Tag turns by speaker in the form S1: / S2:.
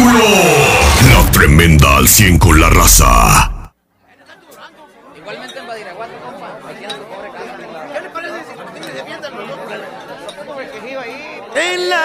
S1: espectáculo. La tremenda al 100 con la raza.
S2: Igualmente en Badiraguato, compa. Aquí en su pobre casa. ¿Qué le parece si se defienden los dos? En la